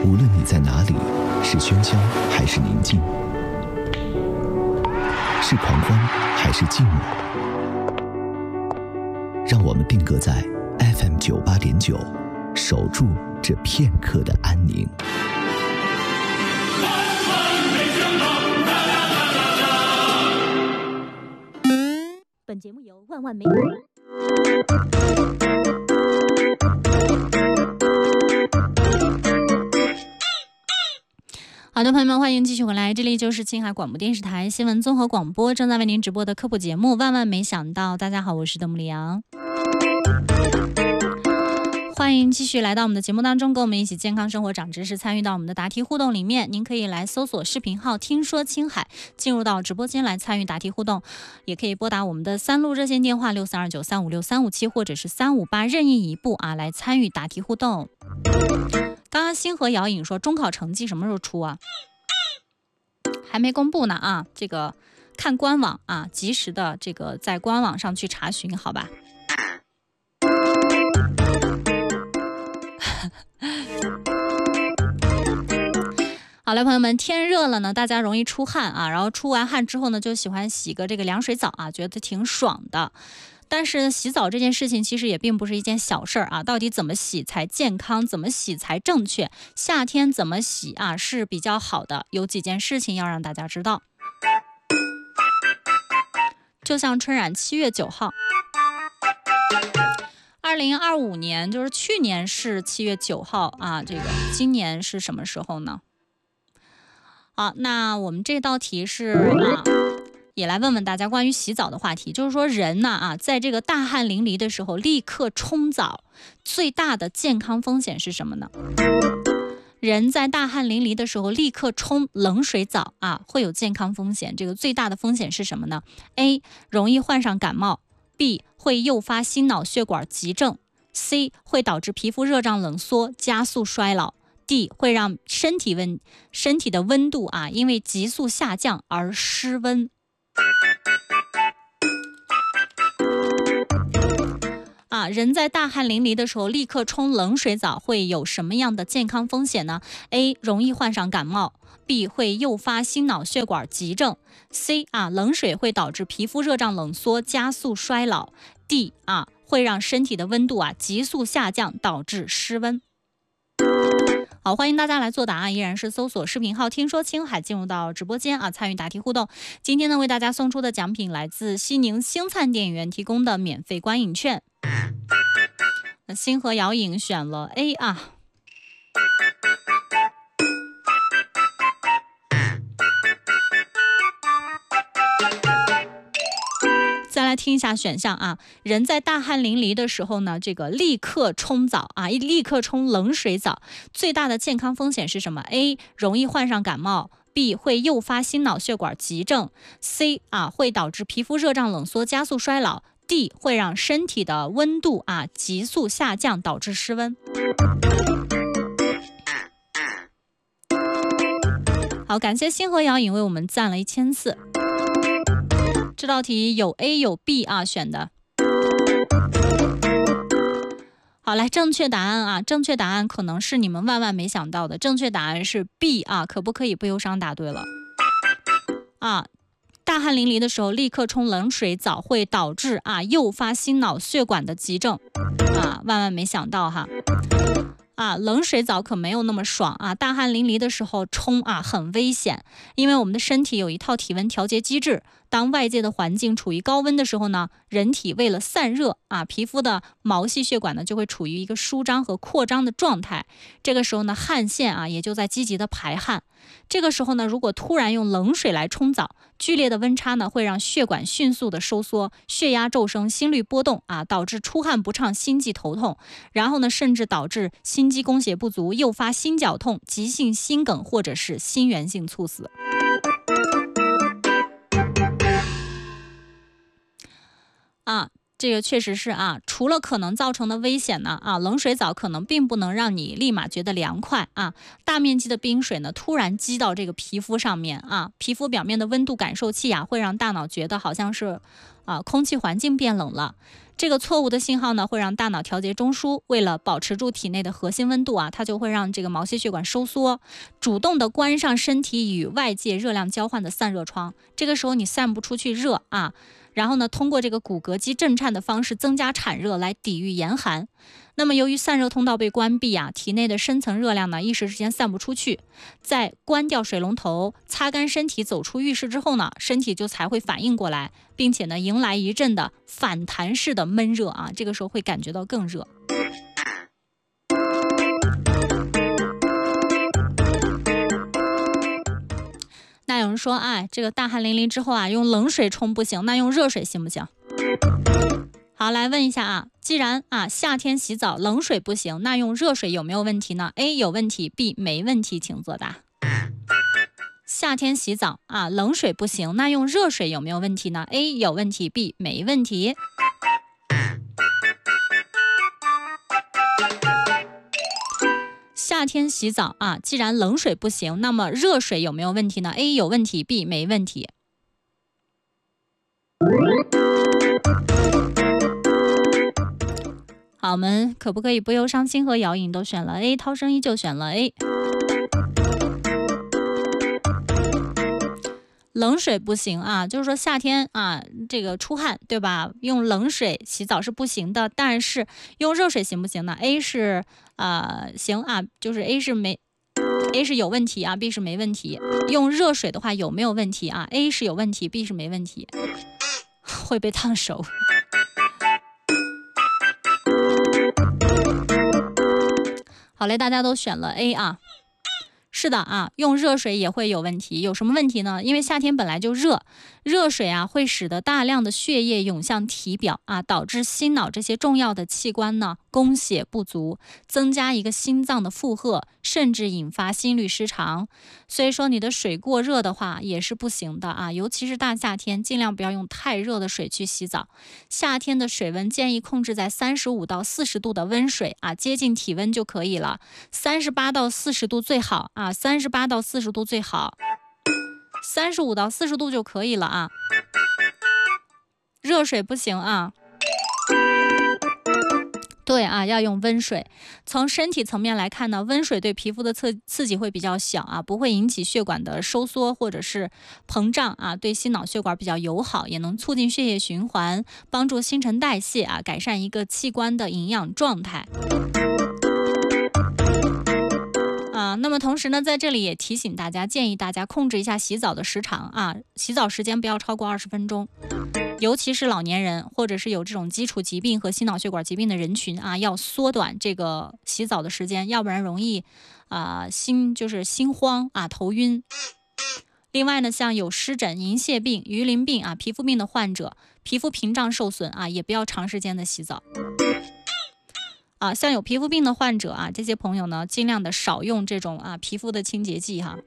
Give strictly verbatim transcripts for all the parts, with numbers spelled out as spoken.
无论你在哪里，是喧嚣还是宁静，是狂欢还是寂寞，让我们定格在 F M 九八点九，守住这片刻的安宁。 本节目由万万没好的，朋友们，欢迎继续回来，这里就是青海广播电视台新闻综合广播，正在为您直播的科普节目《万万没想到》。大家好，我是邓木里昂，欢迎继续来到我们的节目当中，跟我们一起健康生活长知识，参与到我们的答题互动里面。您可以来搜索视频号听说青海，进入到直播间来参与答题互动，也可以拨打我们的三路热线电话六三二九三五六三五七或者是三五八任意一部啊，来参与答题互动。刚刚星河遥影说中考成绩什么时候出啊？还没公布呢啊，这个看官网啊，及时的这个在官网上去查询，好吧？好嘞，朋友们，天热了呢，大家容易出汗啊，然后出完汗之后呢，就喜欢洗个这个凉水澡啊，觉得挺爽的。但是洗澡这件事情其实也并不是一件小事儿啊，到底怎么洗才健康，怎么洗才正确，夏天怎么洗啊是比较好的，有几件事情要让大家知道。就像春染七月九号，二零二五年就是去年是七月九号啊，这个今年是什么时候呢？好，那我们这道题是啊，也来问问大家关于洗澡的话题，就是说人呢啊，在这个大汗淋漓的时候立刻冲澡，最大的健康风险是什么呢？人在大汗淋漓的时候立刻冲冷水澡啊，会有健康风险。这个最大的风险是什么呢？ A. 容易患上感冒， B. 会诱发心脑血管急症， C. 会导致皮肤热胀冷缩，加速衰老， D. 会让身体温身体的温度啊，因为急速下降而失温。啊，人在大汗淋漓的时候立刻冲冷水澡会有什么样的健康风险呢？ A. 容易患上感冒， B. 会诱发心脑血管急症， C. 啊，冷水会导致皮肤热胀冷缩，加速衰老， D. 啊，会让身体的温度啊急速下降，导致失温。好，欢迎大家来做答案，依然是搜索视频号听说青海，进入到直播间啊，参与答题互动。今天呢，为大家送出的奖品来自西宁星灿电影院提供的免费观影券。那星河遥影选了 A 啊。再来听一下选项啊，人在大汗淋漓的时候呢，这个立刻冲澡啊，立刻冲冷水澡，最大的健康风险是什么？ A. 容易患上感冒， B. 会诱发心脑血管急症， C. 啊，会导致皮肤热胀冷缩，加速衰老， D. 会让身体的温度啊急速下降，导致失温。好，感谢星河遥影为我们赞了一千次。这道题有 A 有 B 啊选的。好，来正确答案啊，正确答案可能是你们万万没想到的，正确答案是 B 啊，可不可以不忧伤答对了啊？大汗淋漓的时候立刻冲冷水澡会导致啊诱发心脑血管的急症啊，万万没想到哈。啊，冷水澡可没有那么爽啊！大汗淋漓的时候冲啊，很危险，因为我们的身体有一套体温调节机制。当外界的环境处于高温的时候呢，人体为了散热啊，皮肤的毛细血管呢就会处于一个舒张和扩张的状态。这个时候呢，汗腺啊也就在积极的排汗。这个时候呢，如果突然用冷水来冲澡，剧烈的温差呢会让血管迅速的收缩，血压骤升，心率波动啊，导致出汗不畅、心悸头痛，然后呢甚至导致心肌供血不足，诱发心绞痛、急性心梗或者是心源性猝死。啊，这个确实是啊，除了可能造成的危险呢，啊，冷水澡可能并不能让你立马觉得凉快啊。大面积的冰水呢，突然击到这个皮肤上面啊，皮肤表面的温度感受器啊，会让大脑觉得好像是啊空气环境变冷了。 这个错误的信号呢，会让大脑调节中枢，为了保持住体内的核心温度啊，它就会让这个毛细血管收缩，主动的关上身体与外界热量交换的散热窗。这个时候你散不出去热啊，然后呢，通过这个骨骼肌震颤的方式增加产热来抵御严寒。那么由于散热通道被关闭啊，体内的深层热量呢一时之间散不出去，在关掉水龙头、擦干身体、走出浴室之后呢，身体就才会反应过来，并且呢迎来一阵的反弹式的闷热啊，这个时候会感觉到更热。那有人说，哎，这个大汗淋漓之后啊，用冷水冲不行，那用热水行不行？好，来问一下啊，既然啊夏天洗澡冷水不行，那用热水有没有问题呢？ A 有问题， B 没问题，请作答。夏天洗澡啊冷水不行，那用热水有没有问题呢？ A 有问题， B 没问题。夏天洗澡啊，既然冷水不行，那么热水有没有问题呢？ A 有问题， B 没问题。好，我们可不可以不忧伤心和摇饮都选了 A， 涛声依旧选了 A。 冷水不行啊，就是说夏天啊这个出汗对吧，用冷水洗澡是不行的，但是用热水行不行呢？ A 是呃行啊，就是 A 是没 A 是有问题啊， B 是没问题。用热水的话有没有问题啊？ A 是有问题， B 是没问题。会被烫手。好嘞，大家都选了 A 啊。是的啊，用热水也会有问题。有什么问题呢？因为夏天本来就热，热水啊会使得大量的血液涌向体表啊，导致心脑这些重要的器官呢供血不足，增加一个心脏的负荷，甚至引发心律失常。所以说你的水过热的话也是不行的啊，尤其是大夏天，尽量不要用太热的水去洗澡。夏天的水温建议控制在三十五到四十度的温水啊，接近体温就可以了。三十八到四十度最好啊。啊，三十八到四十度最好，三十五到四十度就可以了啊。热水不行啊。对啊，要用温水。从身体层面来看呢，温水对皮肤的刺刺激会比较小啊，不会引起血管的收缩或者是膨胀啊，对心脑血管比较友好，也能促进血液循环，帮助新陈代谢啊，改善一个器官的营养状态。啊，那么同时呢，在这里也提醒大家，建议大家控制一下洗澡的时长啊，洗澡时间不要超过二十分钟，尤其是老年人或者是有这种基础疾病和心脑血管疾病的人群啊，要缩短这个洗澡的时间，要不然容易啊心就是心慌啊头晕。另外呢，像有湿疹、银屑病、鱼鳞病啊、皮肤病的患者，皮肤屏障受损啊，也不要长时间的洗澡。啊，像有皮肤病的患者啊，这些朋友呢，尽量的少用这种啊皮肤的清洁剂哈。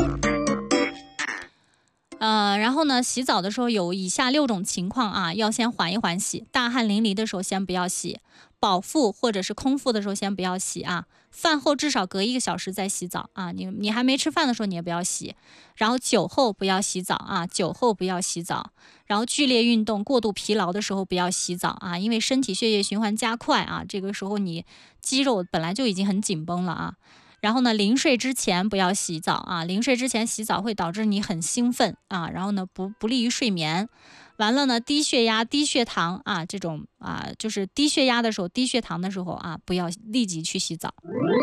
呃，然后呢，洗澡的时候有以下六种情况啊，要先缓一缓洗。大汗淋漓的时候先不要洗，饱腹或者是空腹的时候先不要洗啊。饭后至少隔一个小时再洗澡啊，你你还没吃饭的时候你也不要洗。然后酒后不要洗澡啊，酒后不要洗澡。然后剧烈运动、过度疲劳的时候不要洗澡啊，因为身体血液循环加快啊，这个时候你肌肉本来就已经很紧绷了啊。然后呢，临睡之前不要洗澡啊，临睡之前洗澡会导致你很兴奋啊，然后呢不不利于睡眠。完了呢，低血压、低血糖啊，这种啊就是低血压的时候、低血糖的时候啊，不要立即去洗澡。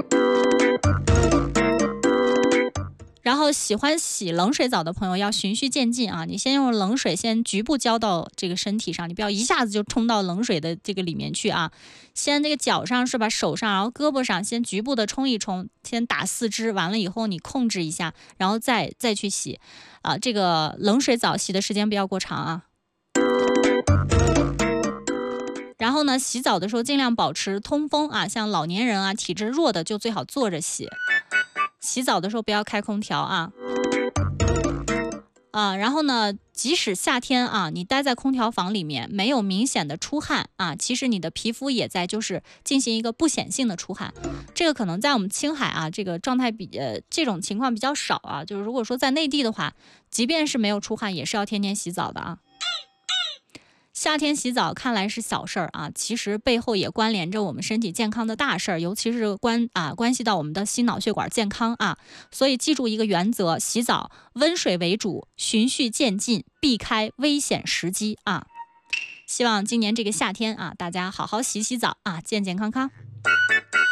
然后喜欢洗冷水澡的朋友要循序渐进啊，你先用冷水先局部浇到这个身体上，你不要一下子就冲到冷水的这个里面去啊。先这个脚上是吧，手上，然后胳膊上先局部的冲一冲，先打四肢，完了以后你控制一下，然后再再去洗啊。这个冷水澡洗的时间不要过长啊。然后呢，洗澡的时候尽量保持通风啊，像老年人啊、体质弱的就最好坐着洗。洗澡的时候不要开空调啊，啊，然后呢，即使夏天啊，你待在空调房里面没有明显的出汗啊，其实你的皮肤也在就是进行一个不显性的出汗，这个可能在我们青海啊，这个状态比呃这种情况比较少啊，就是如果说在内地的话，即便是没有出汗，也是要天天洗澡的啊。 夏天洗澡看来是小事儿啊，其实背后也关联着我们身体健康的大事儿，尤其是关啊关系到我们的心脑血管健康啊。所以记住一个原则：洗澡温水为主，循序渐进，避开危险时机啊。希望今年这个夏天啊，大家好好洗洗澡啊，健健康康。